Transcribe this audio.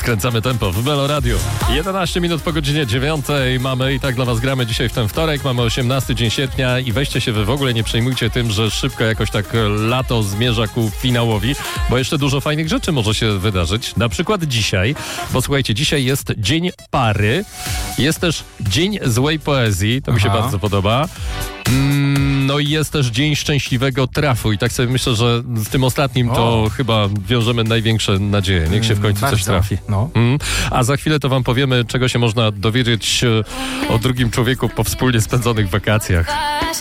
Skręcamy tempo w Melo Radio. 11 minut po godzinie 9 mamy i tak dla was gramy dzisiaj w ten wtorek. Mamy 18 dzień sierpnia i weźcie się, wy w ogóle nie przejmujcie tym, że szybko jakoś tak lato zmierza ku finałowi, bo jeszcze dużo fajnych rzeczy może się wydarzyć. Na przykład dzisiaj, bo słuchajcie, dzisiaj jest Dzień Pary. Jest też Dzień Złej Poezji. To mi się bardzo podoba. No i jest też Dzień Szczęśliwego Trafu i tak sobie myślę, że z tym ostatnim to chyba wiążemy największe nadzieje. Niech się w końcu coś trafi. No. A za chwilę to wam powiemy, czego się można dowiedzieć o drugim człowieku po wspólnie spędzonych wakacjach.